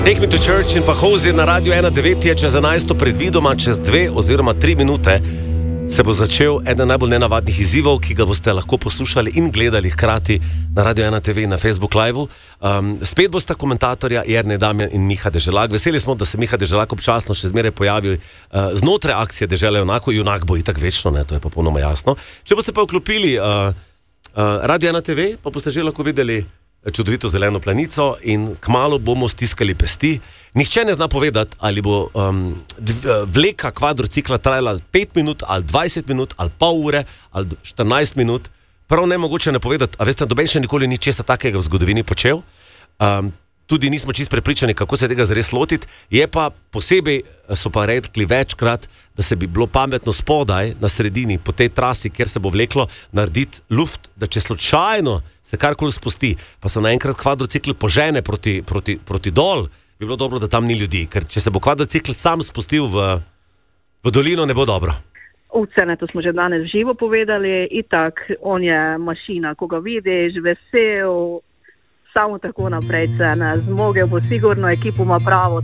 Take Me to Church in pa Hozier na Radio 1.9 je čez 11. predvidoma, čez 2 oziroma 3 minute se bo začel eden najbolj nenavadnih izzivov, ki ga boste lahko poslušali in gledali hkrati na Radio 1 TV in na Facebook Live. Spet bosta komentatorja Jernej Damjan in Miha Deželak. Veseli smo, da se Miha Deželak občasno še zmeraj pojavi znotraj akcije Dežela junakov. Junak bo itak večno, ne, to je popolnoma jasno. Če boste pa vklopili Radio 1 TV, pa boste že lahko videli čudovito zeleno planico in kmalu bomo stiskali pesti. Nihče ne zna povedati, ali bo vleka kvadrocikla trajala 5 minut, ali 20 minut, ali pol ure, ali 14 minut. Prav nemogoče ne povedati, a veste, noben še nikoli ni česa takega v zgodovini počel. Tudi nismo čisto prepričani, kako se tega zares lotiti. Je pa posebej, so pa rekli večkrat, da se bi bilo pametno spodaj, na sredini, po tej trasi, kjer se bo vleklo, narediti luft, da če slučajno se karkoli spusti, pa se naenkrat kvadrocikl požene proti dol, bi bilo dobro, da tam ni ljudi. Ker če se bo kvadrocikl sam spustil v dolino, ne bo dobro. Vse, to smo že danes živo povedali. Itak, on je mašina, ko ga vidiš, vesel, samo tako naprej, zmogel bo sigurno, ekipo ima pravo.